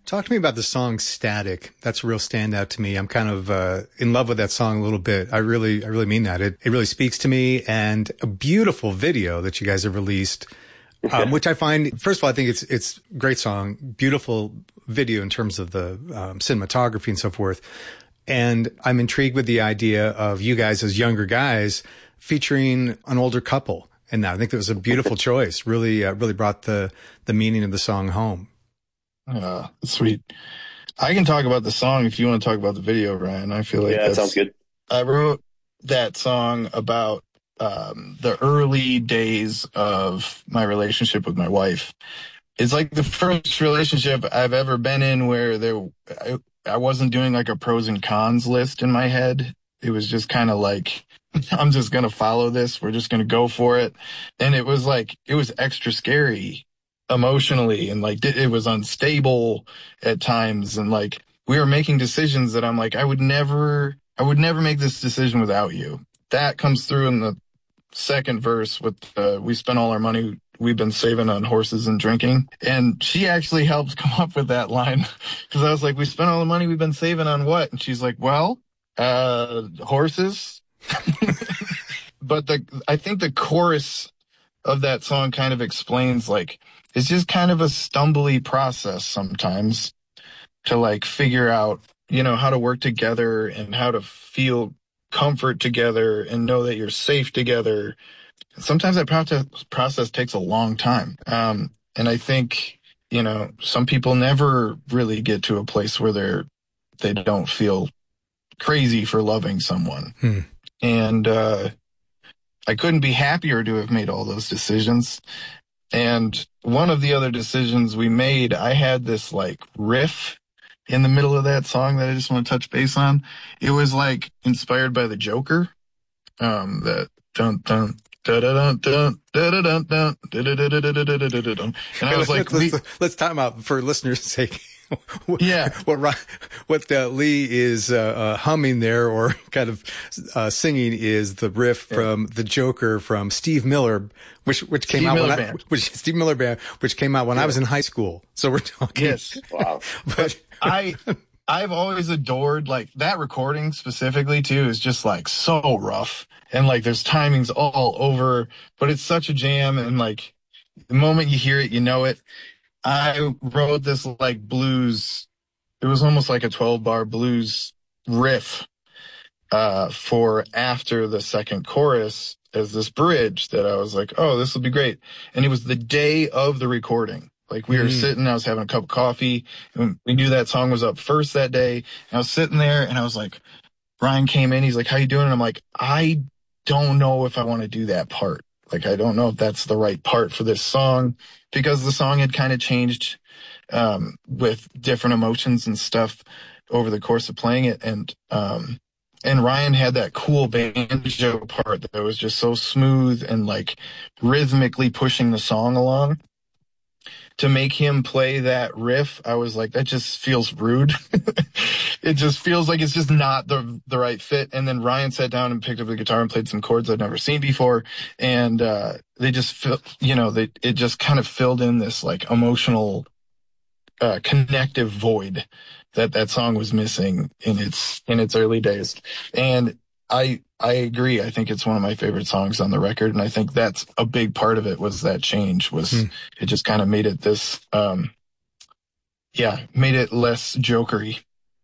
Talk to me about the song Static. That's a real standout to me. I'm kind of in love with that song a little bit. I really mean that. It really speaks to me, and a beautiful video that you guys have released, which I find, first of all, I think it's a great song, beautiful video in terms of the cinematography and so forth. And I'm intrigued with the idea of you guys as younger guys featuring an older couple. And I think that was a beautiful choice. Really brought the meaning of the song home. Sweet. I can talk about the song if you want to talk about the video, Ryan. I feel like that sounds good. I wrote that song about the early days of my relationship with my wife. It's like the first relationship I've ever been in where I wasn't doing like a pros and cons list in my head. It was just kind of like, I'm just going to follow this. We're just going to go for it. And it was extra scary emotionally. And like, it was unstable at times. And like, we were making decisions that I'm like, I would never make this decision without you. That comes through in the second verse with, we spent all our money we've been saving on horses and drinking. And she actually helped come up with that line because I was like, we spent all the money we've been saving on what? And she's like, well, horses. But I think the chorus of that song kind of explains, like, it's just kind of a stumbly process sometimes to like figure out, how to work together and how to feel comfort together and know that you're safe together. Sometimes that process takes a long time. And I think, some people never really get to a place where they don't feel crazy for loving someone. And, I couldn't be happier to have made all those decisions. And one of the other decisions we made, I had this like riff in the middle of that song that I just want to touch base on. It was like inspired by the Joker. That dun dun. And I was like, let's time out for listeners' sake. Yeah. What Lee is humming there or kind of singing is the riff from the Joker from Steve Miller, which came out Steve Miller Band, which came out when I was in high school. So we're talking. Yes. Wow. But I've always adored, like, that recording specifically too is just like so rough. And like there's timings all over, but it's such a jam. And like the moment you hear it, you know it. I wrote this like blues. It was almost like a 12-bar blues riff for after the second chorus as this bridge that I was like, oh, this will be great. And it was the day of the recording. Like we were sitting, I was having a cup of coffee, and we knew that song was up first that day. And I was sitting there and I was like, Ryan came in, he's like, how you doing? And I'm like, I don't know if I want to do that part. Like, I don't know if that's the right part for this song, because the song had kind of changed with different emotions and stuff over the course of playing it. And Ryan had that cool banjo part that was just so smooth and like rhythmically pushing the song along. To make him play that riff, I was like, that just feels rude. It just feels like it's just not the right fit. And then Ryan sat down and picked up the guitar and played some chords I'd never seen before. And they just it just kind of filled in this like emotional connective void that song was missing in its early days. And I agree. I think it's one of my favorite songs on the record. And I think that's a big part of it was that change it just kind of made it this, made it less jokery.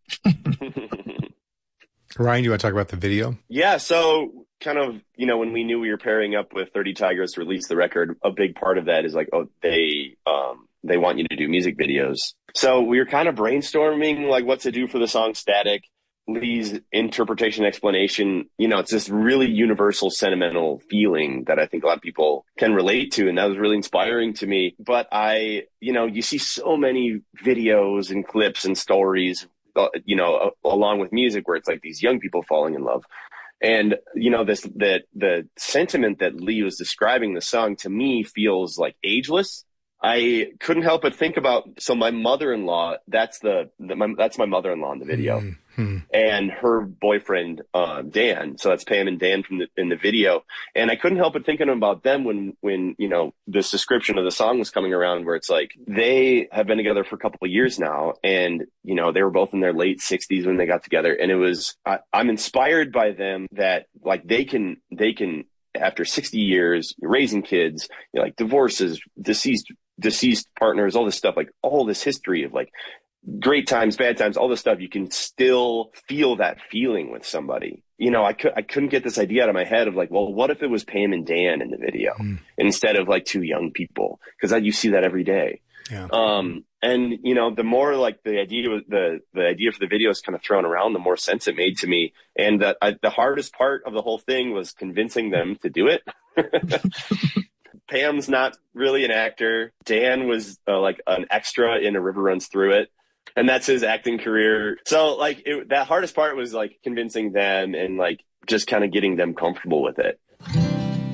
Ryan, you want to talk about the video? Yeah. So kind of, when we knew we were pairing up with 30 Tigers to release the record, a big part of that is like, oh, they want you to do music videos. So we were kind of brainstorming like what to do for the song Static. Lee's interpretation explanation, it's this really universal sentimental feeling that I think a lot of people can relate to. And that was really inspiring to me. But you see so many videos and clips and stories, along with music where it's like these young people falling in love. And, the sentiment that Lee was describing the song to me feels like ageless. I couldn't help but think about, so my mother-in-law, that's my mother-in-law in the video, and her boyfriend, Dan. So that's Pam and Dan in the video. And I couldn't help but thinking about them when, you know, this description of the song was coming around, where it's like, they have been together for a couple of years now. And, you know, they were both in their late 60s when they got together. And it was, I'm inspired by them that, like, they can, after 60 years, raising kids, you know, like divorces, deceased partners, all this stuff, like all this history of like great times, bad times, all this stuff, you can still feel that feeling with somebody. You know, I couldn't get this idea out of my head of like, well, what if it was Pam and Dan in the video instead of like two young people? Because you see that every day. Yeah. And you know, the more like the idea for the video is kind of thrown around, the more sense it made to me. And the hardest part of the whole thing was convincing them to do it. Pam's not really an actor. Dan was like an extra in A River Runs Through It, and that's his acting career. So like that hardest part was like convincing them and like just kind of getting them comfortable with it.